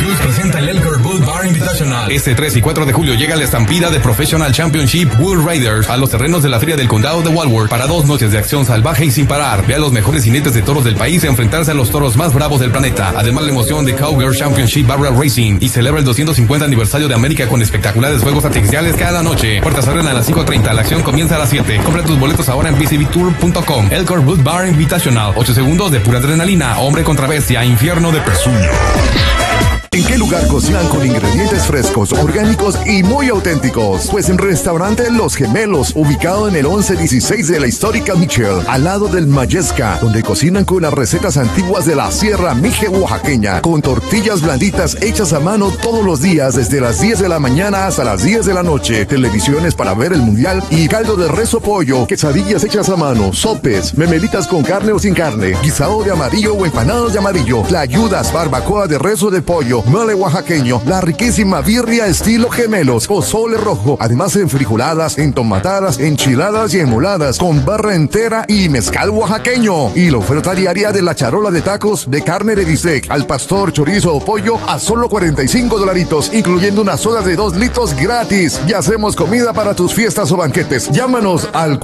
Plus presenta el Elkhart Bull Bar Invitational. Este 3 y 4 de julio llega la estampida de Professional Championship Bull Raiders a los terrenos de la Feria del Condado de Walworth para 2 noches de acción salvaje y sin parar. Ve a los mejores jinetes de toros del país enfrentarse a los toros más bravos del planeta. Además, la emoción de Cowgirl Championship Barrel Racing y celebra el 250 aniversario de América con espectaculares juegos artificiales cada noche. Puertas abren a las 5:30, la acción comienza a las 7. Compra tus boletos ahora en bcbtour.com. Elkhart Bull Bar Invitational. 8 segundos de pura adrenalina, hombre contra bestia, infierno de pezuño. ¿En qué lugar cocinan con ingredientes frescos, orgánicos y muy auténticos? Pues en Restaurante Los Gemelos, ubicado en el 1116 de la histórica Mitchell, al lado del Mayesca, donde cocinan con las recetas antiguas de la Sierra Mije oaxaqueña, con tortillas blanditas hechas a mano todos los días desde las 10 de la mañana hasta las 10 de la noche, televisiones para ver el mundial y caldo de res o pollo, quesadillas hechas a mano, sopes, memelitas con carne o sin carne, guisado de amarillo o empanadas de amarillo, tlayudas, barbacoa de res o de pollo, mole oaxaqueño, la riquísima birria estilo Gemelos, pozole rojo, además enfrijoladas, entomatadas, enchiladas y enmoladas, con barra entera y mezcal oaxaqueño. Y la oferta diaria de la charola de tacos de carne de bistec, al pastor, chorizo o pollo a solo $45, incluyendo una soda de 2 litros gratis. Y hacemos comida para tus fiestas o banquetes. Llámanos al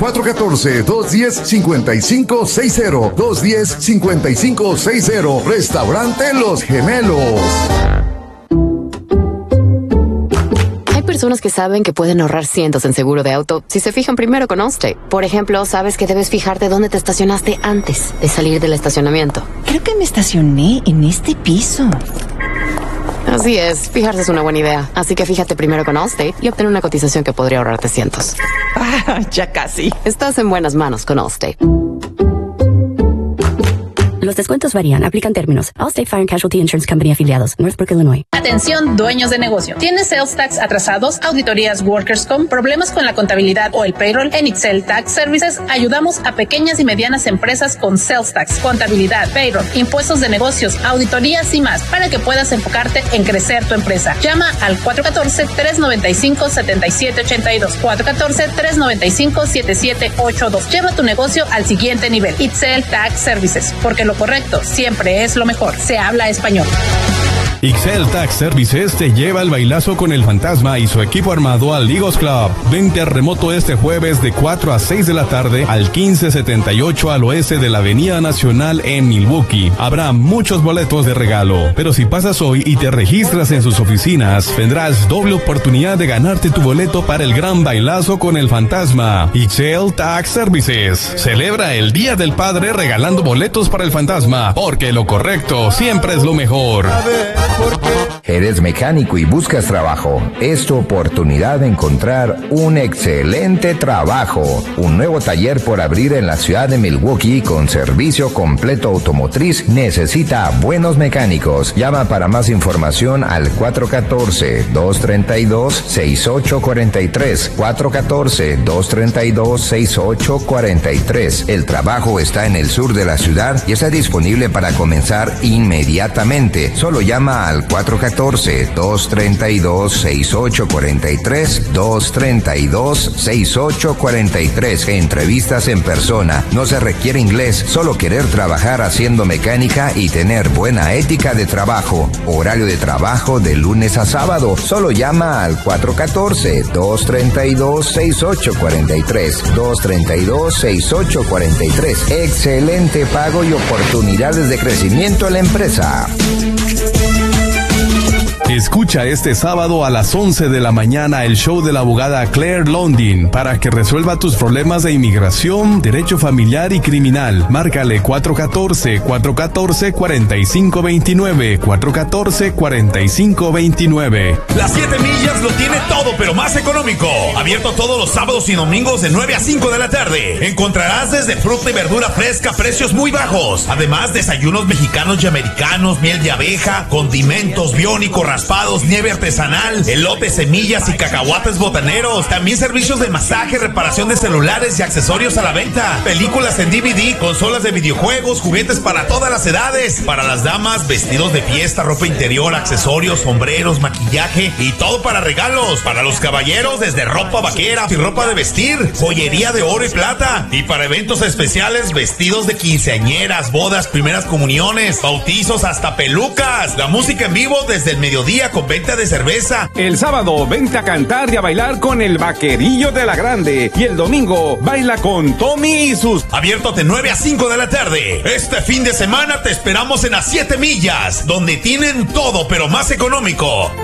414-210-5560. 210-5560. Restaurante Los Gemelos. Hay personas que saben que pueden ahorrar cientos en seguro de auto si se fijan primero con Allstate. Por ejemplo, sabes que debes fijarte dónde te estacionaste antes de salir del estacionamiento. Creo que me estacioné en este piso. Así es, fijarse es una buena idea. Así que fíjate primero con Allstate y obtén una cotización que podría ahorrarte cientos. Ah, ya casi. Estás en buenas manos con Allstate. Los descuentos varían. Aplican términos. Allstate Fire and Casualty Insurance Company afiliados. Northbrook, Illinois. Atención, dueños de negocio. ¿Tienes sales tax atrasados, auditorías Workers Comp, problemas con la contabilidad o el payroll? En Excel Tax Services ayudamos a pequeñas y medianas empresas con sales tax, contabilidad, payroll, impuestos de negocios, auditorías y más para que puedas enfocarte en crecer tu empresa. Llama al 414-395-7782. 414-395-7782. Lleva tu negocio al siguiente nivel. Excel Tax Services, porque lo correcto siempre es lo mejor. Se habla español. Excel Tax Services te lleva al bailazo con el Fantasma y su equipo armado al Eagles Club. Vente a remoto este jueves de 4 a 6 de la tarde al 1578 al oeste de la Avenida Nacional en Milwaukee. Habrá muchos boletos de regalo, pero si pasas hoy y te registras en sus oficinas, tendrás doble oportunidad de ganarte tu boleto para el gran bailazo con el Fantasma. Excel Tax Services celebra el Día del Padre regalando boletos para el Fantasma, porque lo correcto siempre es lo mejor. ¿Eres mecánico y buscas trabajo? Es tu oportunidad de encontrar un excelente trabajo. Un nuevo taller por abrir en la ciudad de Milwaukee con servicio completo automotriz necesita buenos mecánicos. Llama para más información al 414-232-6843. 414-232-6843. El trabajo está en el sur de la ciudad y está disponible para comenzar inmediatamente. Solo llama al 414-232-6843, 232-6843. Entrevistas en persona. No se requiere inglés, solo querer trabajar haciendo mecánica y tener buena ética de trabajo. Horario de trabajo de lunes a sábado. Solo llama al 414-232-6843, 232-6843. Excelente pago y oportunidades de crecimiento en la empresa. Escucha este sábado a las 11 de la mañana el show de la abogada Claire Londin para que resuelva tus problemas de inmigración, derecho familiar y criminal. Márcale 414-414-4529. 414-4529. Las 7 millas lo tiene todo, pero más económico. Abierto todos los sábados y domingos de 9 a 5 de la tarde. Encontrarás desde fruta y verdura fresca a precios muy bajos. Además, desayunos mexicanos y americanos, miel de abeja, condimentos, biónicos, raspados, nieve artesanal, elote, semillas y cacahuates botaneros. También servicios de masaje, reparación de celulares y accesorios a la venta. Películas en DVD, consolas de videojuegos, juguetes para todas las edades. Para las damas, vestidos de fiesta, ropa interior, accesorios, sombreros, maquillaje y todo para regalos. Para los caballeros, desde ropa vaquera y ropa de vestir, joyería de oro y plata. Y para eventos especiales, vestidos de quinceañeras, bodas, primeras comuniones, bautizos, hasta pelucas. La música en vivo desde el mediodía con venta de cerveza. El sábado vente a cantar y a bailar con el Vaquerillo de la Grande. Y el domingo baila con Tommy y sus... Abierto de 9 a 5 de la tarde. Este fin de semana te esperamos en las 7 millas, donde tienen todo pero más económico.